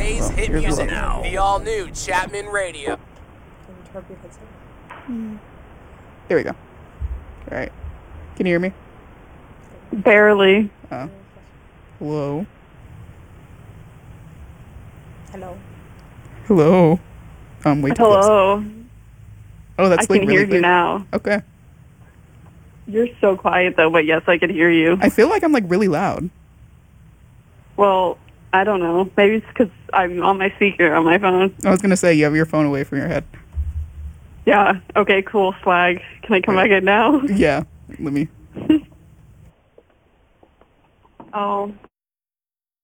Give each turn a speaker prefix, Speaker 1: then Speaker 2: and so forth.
Speaker 1: today's
Speaker 2: Well,
Speaker 1: hit
Speaker 2: here's
Speaker 1: music.
Speaker 2: now.
Speaker 1: The all-new Chapman Radio.
Speaker 3: Can you turn up your headset?
Speaker 2: There we go. All right. Can you hear me?
Speaker 4: Barely.
Speaker 2: Hello?
Speaker 3: Hello.
Speaker 2: Hello? Wait.
Speaker 4: Hello.
Speaker 2: Oh, that's
Speaker 4: I
Speaker 2: like
Speaker 4: can
Speaker 2: really
Speaker 4: hear you
Speaker 2: big.
Speaker 4: now.
Speaker 2: Okay.
Speaker 4: You're so quiet though, but yes, I can hear you.
Speaker 2: I feel like I'm like really loud.
Speaker 4: Well, I don't know. Maybe it's because I'm on my speaker on my phone.
Speaker 2: I was gonna say you have your phone away from your head.
Speaker 4: Yeah. Okay, cool. Swag. Can I come back in now?
Speaker 2: Yeah. Let me.
Speaker 4: Oh,